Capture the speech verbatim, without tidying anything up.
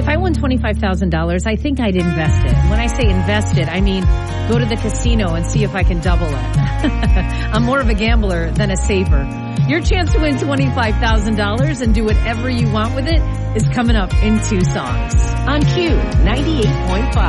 If I won twenty-five thousand dollars, I think I'd invest it. When I say invest it, I mean go to the casino and see if I can double it. I'm more of a gambler than a saver. Your chance to win twenty-five thousand dollars and do whatever you want with it is coming up in two songs on Q ninety-eight point five.